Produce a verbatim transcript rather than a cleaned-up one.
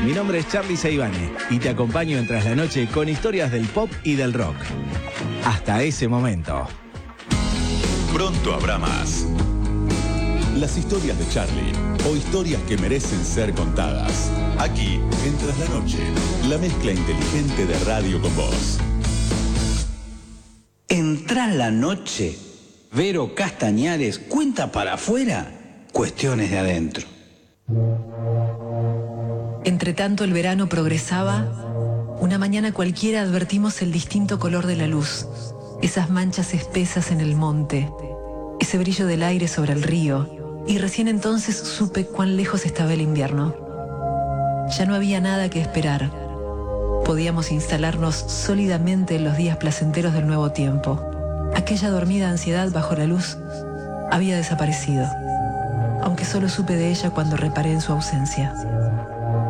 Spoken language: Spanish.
Mi nombre es Charly Seivane y te acompaño en Tras la Noche con historias del pop y del rock. Hasta ese momento. Pronto habrá más. Las historias de Charly, o historias que merecen ser contadas. Aquí, en Tras la Noche, la mezcla inteligente de radio con vos. En Tras la Noche, Vero Castañares cuenta para afuera cuestiones de adentro. Entre tanto el verano progresaba, una mañana cualquiera advertimos el distinto color de la luz, esas manchas espesas en el monte, ese brillo del aire sobre el río, y recién entonces supe cuán lejos estaba el invierno. Ya no había nada que esperar. Podíamos instalarnos sólidamente en los días placenteros del nuevo tiempo. Aquella dormida ansiedad bajo la luz había desaparecido, aunque solo supe de ella cuando reparé en su ausencia.